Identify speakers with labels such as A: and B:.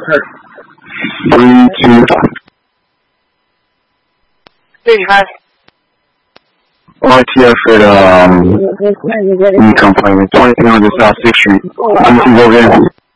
A: 3, 2,
B: 55.
A: RTF at, complaint, 2300 South 6th Street. I'm going to go there.